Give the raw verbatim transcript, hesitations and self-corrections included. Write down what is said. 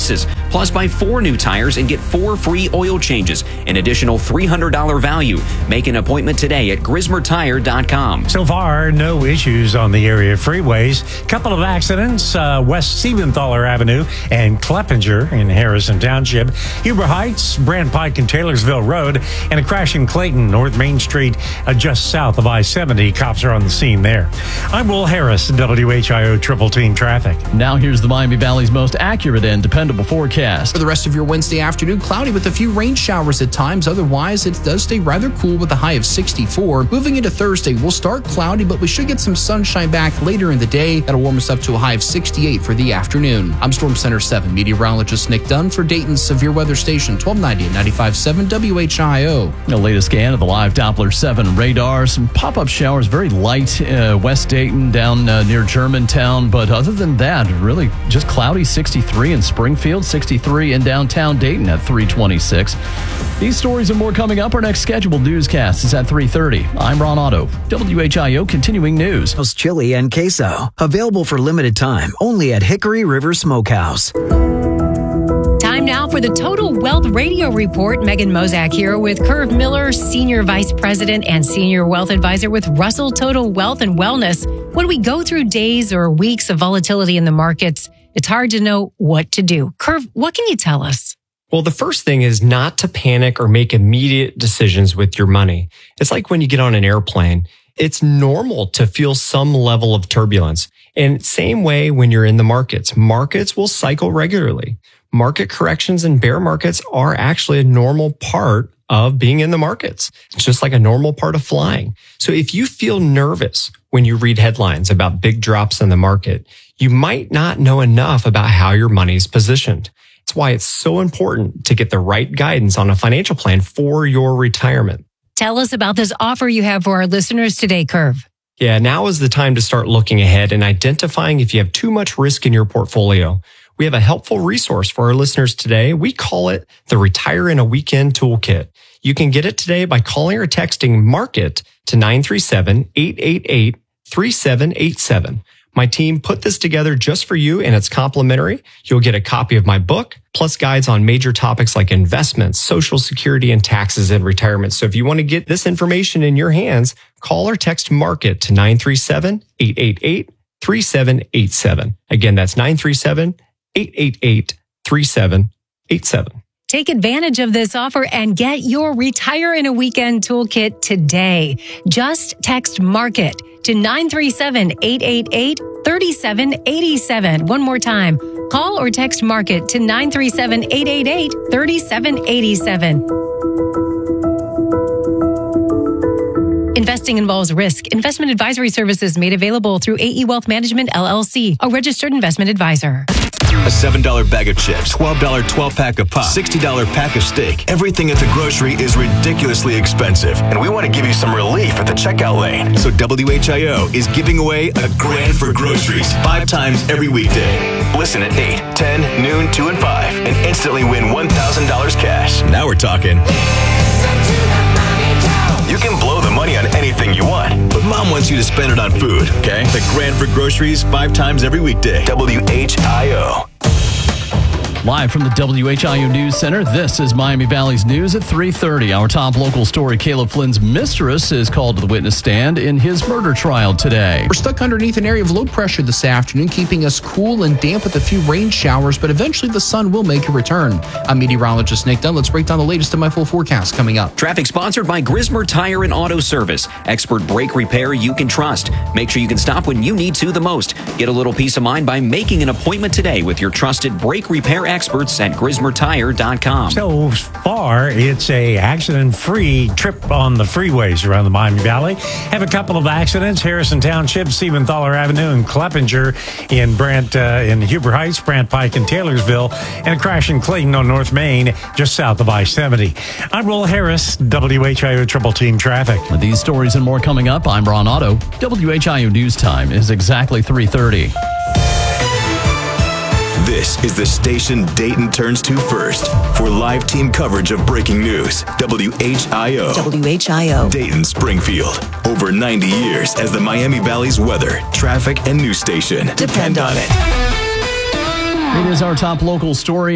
prices. Plus, buy four new tires and get four free oil changes, an additional three hundred dollars value. Make an appointment today at Grismer Tire dot com. So far, no issues on the area freeways. Couple of accidents, uh, West Siebenthaler Avenue and Kleppinger in Harrison Township, Huber Heights, Brant Pike and Taylorsville Road, and a crash in Clayton, North Main Street, uh, just south of I seventy. Cops are on the scene there. I'm Will Harris, W H I O Triple Team Traffic. Now here's the Miami Valley's most accurate and dependable forecast. For the rest of your Wednesday afternoon, cloudy with a few rain showers at times. Otherwise, it does stay rather cool with a high of sixty-four. Moving into Thursday, we'll start cloudy, but we should get some sunshine back later in the day. That'll warm us up to a high of sixty-eight for the afternoon. I'm Storm Center seven meteorologist Nick Dunn for Dayton's Severe Weather Station, twelve ninety and ninety-five point seven W H I O. The latest scan of the live Doppler seven radar. Some pop-up showers, very light, uh, West Dayton down uh, near Germantown. But other than that, really just cloudy. sixty-three in Springfield, sixty-three in downtown Dayton at three twenty-six. These stories and more coming up. Our next scheduled newscast is at three thirty. I'm Ron Otto, W H I O Continuing News. Chili and queso, available for limited time only at Hickory River Smokehouse. Time now for the Total Wealth Radio Report. Megan Mozak here with Curve Miller, Senior Vice President and Senior Wealth Advisor with Russell Total Wealth and Wellness. When we go through days or weeks of volatility in the markets, it's hard to know what to do. Curve, what can you tell us? Well, the first thing is not to panic or make immediate decisions with your money. It's like when you get on an airplane. It's normal to feel some level of turbulence. And same way when you're in the markets. Markets will cycle regularly. Market corrections and bear markets are actually a normal part of being in the markets. It's just like a normal part of flying. So if you feel nervous when you read headlines about big drops in the market, you might not know enough about how your money is positioned. That's why it's so important to get the right guidance on a financial plan for your retirement. Tell us about this offer you have for our listeners today, Curve. Yeah, now is the time to start looking ahead and identifying if you have too much risk in your portfolio. We have a helpful resource for our listeners today. We call it the Retire in a Weekend Toolkit. You can get it today by calling or texting MARKET to nine three seven, eight eight eight, three seven eight seven. My team put this together just for you, and it's complimentary. You'll get a copy of my book, plus guides on major topics like investments, Social Security, and taxes and retirement. So if you want to get this information in your hands, call or text MARKET to nine three seven, eight eight eight, three seven eight seven. Again, that's nine three seven, eight eight eight, three seven eight seven. Take advantage of this offer and get your Retire in a Weekend Toolkit today. Just text MARKET to nine three seven, eight eight eight, three seven eight seven. One more time. Call or text MARKET to nine three seven, eight eight eight, three seven eight seven. Investing involves risk. Investment advisory services made available through A E Wealth Management, L L C, a registered investment advisor. A seven dollar bag of chips, twelve dollar twelve-pack of pop, sixty dollar pack of steak. Everything at the grocery is ridiculously expensive, and we want to give you some relief at the checkout lane. So W H I O is giving away a grand for groceries five times every weekday. Listen at eight, ten, noon, two, and five, and instantly win one thousand dollars cash. Now we're talking. You can blow the money on anything you want, but Mom wants you to spend it on food, okay? The grand for groceries five times every weekday. W H I O. Live from the W H I O News Center, this is Miami Valley's News at three thirty. Our top local story, Caleb Flynn's mistress is called to the witness stand in his murder trial today. We're stuck underneath an area of low pressure this afternoon, keeping us cool and damp with a few rain showers, but eventually the sun will make a return. I'm meteorologist Nick Dunn. Let's break down the latest in my full forecast coming up. Traffic sponsored by Grismer Tire and Auto Service. Expert brake repair you can trust. Make sure you can stop when you need to the most. Get a little peace of mind by making an appointment today with your trusted brake repair experts at Grismer Tire dot com. So far, it's a accident-free trip on the freeways around the Miami Valley. Have a couple of accidents: Harrison Township, Siebenthaler Avenue, and Kleppinger in Brant, uh, in Huber Heights, Brant Pike, and Taylorsville, and a crash in Clayton on North Main, just south of I seventy. I'm Will Harris, W H I O Triple Team Traffic. With these stories and more coming up, I'm Ron Otto. W H I O News Time is exactly three thirty. This is the station Dayton turns to first for live team coverage of breaking news. W H I O. W H I O. Dayton, Springfield. Over ninety years as the Miami Valley's weather, traffic, and news station. Depend on it. It is our top local story.